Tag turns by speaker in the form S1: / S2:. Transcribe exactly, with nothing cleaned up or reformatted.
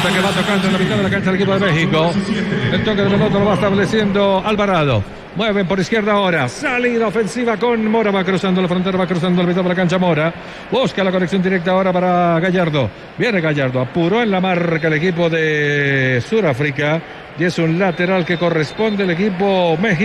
S1: pelota que va tocando en la mitad de la cancha del equipo de México. El toque de pelota lo va estableciendo Alvarado. Mueven por izquierda ahora. Salida ofensiva con Mora. Va cruzando la frontera, va cruzando la mitad de la cancha Mora. Busca la conexión directa ahora para Gallardo. Viene Gallardo. Apuró en la marca el equipo de Sudáfrica. Y es un lateral que corresponde al equipo México.